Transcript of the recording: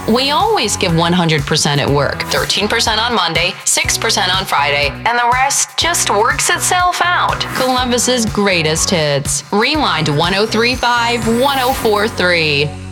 We always give 100% at work, 13% on Monday, 6% on Friday, and the rest just works itself out. Columbus's greatest hits. Rewind 103.5, 104.3.